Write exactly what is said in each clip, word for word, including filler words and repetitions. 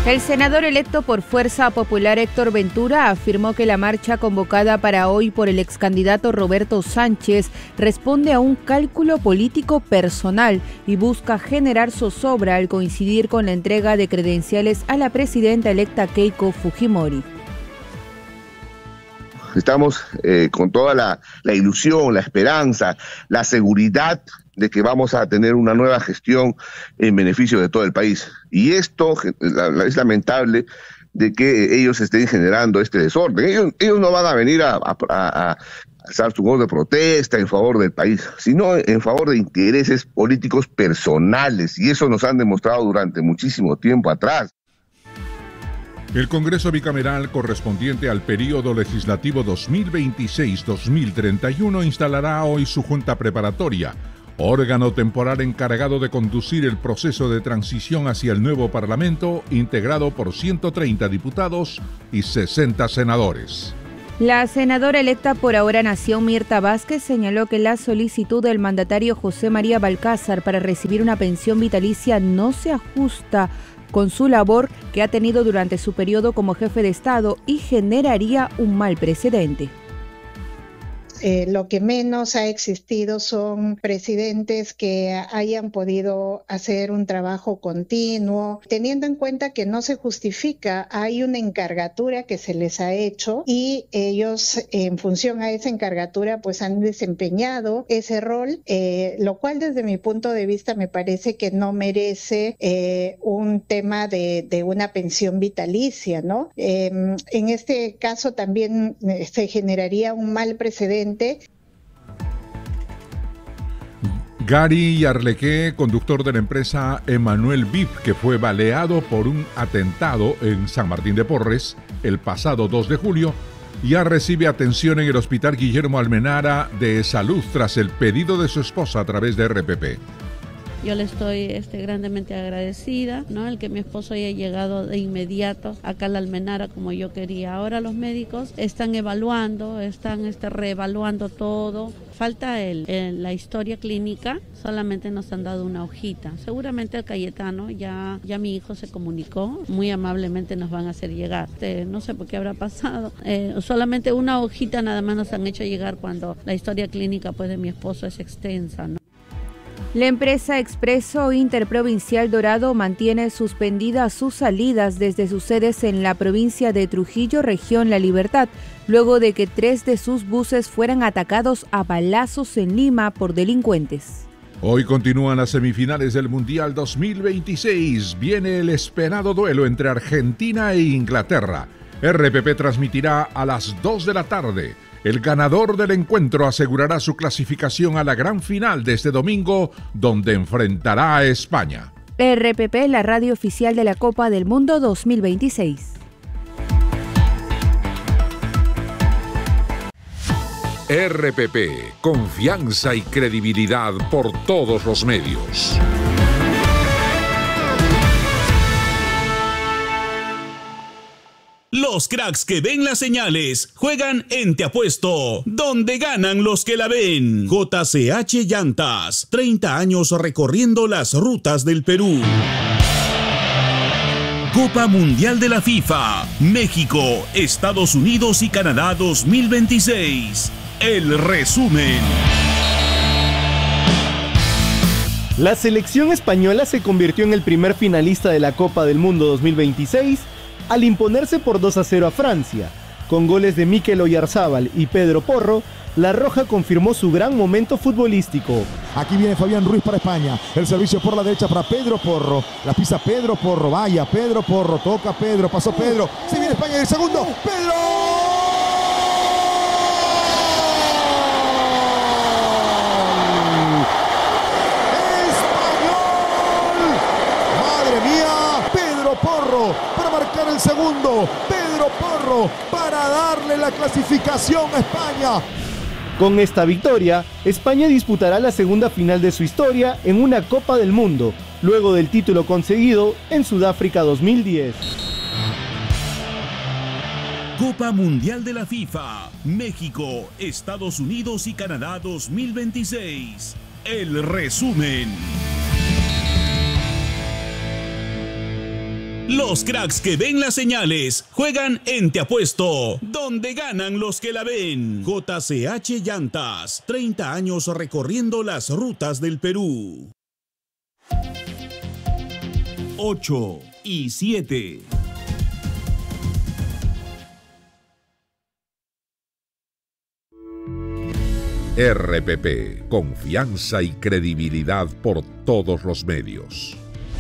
El senador electo por Fuerza Popular Héctor Ventura afirmó que la marcha convocada para hoy por el excandidato Roberto Sánchez responde a un cálculo político personal y busca generar zozobra al coincidir con la entrega de credenciales a la presidenta electa Keiko Fujimori. Estamos eh, con toda la, la ilusión, la esperanza, la seguridad de que vamos a tener una nueva gestión en beneficio de todo el país. Y esto es lamentable de que ellos estén generando este desorden. Ellos, ellos no van a venir a, a, a alzar su voz de protesta en favor del país, sino en favor de intereses políticos personales, y eso nos han demostrado durante muchísimo tiempo atrás. El Congreso Bicameral correspondiente al período legislativo dos mil veintiséis dos mil treinta y uno instalará hoy su Junta Preparatoria, órgano temporal encargado de conducir el proceso de transición hacia el nuevo Parlamento, integrado por ciento treinta diputados y sesenta senadores. La senadora electa por Ahora Nación, Mirta Vázquez, señaló que la solicitud del mandatario José María Balcázar para recibir una pensión vitalicia no se ajusta con su labor que ha tenido durante su periodo como jefe de Estado y generaría un mal precedente. Eh, lo que menos ha existido son presidentes que hayan podido hacer un trabajo continuo, teniendo en cuenta que no se justifica, hay una encargatura que se les ha hecho y ellos en función a esa encargatura pues han desempeñado ese rol, eh, lo cual desde mi punto de vista me parece que no merece eh, un tema de, de una pensión vitalicia, ¿no? Eh, en este caso también se generaría un mal precedente. Gary Arlequé, conductor de la empresa Emanuel V I P, que fue baleado por un atentado en San Martín de Porres el pasado dos de julio, ya recibe atención en el Hospital Guillermo Almenara de Salud tras el pedido de su esposa a través de R P P. Yo le estoy este, grandemente agradecida, ¿no? El que mi esposo haya llegado de inmediato acá a la Almenara como yo quería. Ahora los médicos están evaluando, están este, reevaluando todo. Falta el, el, la historia clínica, solamente nos han dado una hojita. Seguramente el Cayetano, ya, ya mi hijo se comunicó, muy amablemente nos van a hacer llegar. Este, no sé por qué habrá pasado, eh, solamente una hojita nada más nos han hecho llegar cuando la historia clínica pues, de mi esposo es extensa, ¿no? La empresa Expreso Interprovincial Dorado mantiene suspendidas sus salidas desde sus sedes en la provincia de Trujillo, región La Libertad, luego de que tres de sus buses fueran atacados a balazos en Lima por delincuentes. Hoy continúan las semifinales del Mundial dos mil veintiséis. Viene el esperado duelo entre Argentina e Inglaterra. R P P transmitirá a las dos de la tarde. El ganador del encuentro asegurará su clasificación a la gran final de este domingo, donde enfrentará a España. R P P, la radio oficial de la Copa del Mundo dos mil veintiséis. R P P, confianza y credibilidad por todos los medios. Los cracks que ven las señales juegan en Te Apuesto, donde ganan los que la ven. J C H Llantas, treinta años recorriendo las rutas del Perú. Copa Mundial de la FIFA, México, Estados Unidos y Canadá dos mil veintiséis. El resumen. La selección española se convirtió en el primer finalista de la Copa del Mundo dos mil veintiséis al imponerse por dos a cero a Francia. Con goles de Mikel Oyarzábal y Pedro Porro, la Roja confirmó su gran momento futbolístico. Aquí viene Fabián Ruiz para España. El servicio por la derecha para Pedro Porro. La pisa Pedro Porro. Vaya, Pedro Porro. Toca Pedro. Pasó Pedro. Se viene España en el segundo. ¡Pedro! Porro para marcar el segundo, Pedro Porro para darle la clasificación a España. Con esta victoria, España disputará la segunda final de su historia en una Copa del Mundo, luego del título conseguido en Sudáfrica dos mil diez. Copa Mundial de la FIFA, México, Estados Unidos y Canadá dos mil veintiséis. El resumen. Los cracks que ven las señales juegan en Te Apuesto, donde ganan los que la ven. J C H Llantas, treinta años recorriendo las rutas del Perú. ocho y siete. R P P, confianza y credibilidad por todos los medios.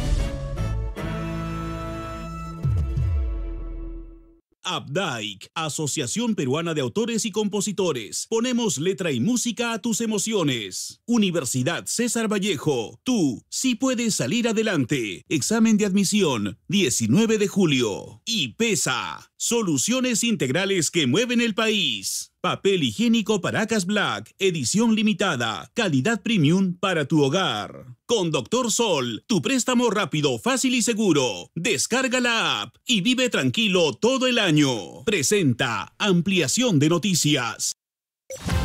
Updike, Asociación Peruana de Autores y Compositores. Ponemos letra y música a tus emociones. Universidad César Vallejo. Tú sí puedes salir adelante. Examen de admisión, diecinueve de julio. Y PESA, soluciones integrales que mueven el país. Papel higiénico Paracas Black, edición limitada, calidad premium para tu hogar. Con Doctor Sol, tu préstamo rápido, fácil y seguro. Descarga la app y vive tranquilo todo el año. Presenta ampliación de noticias.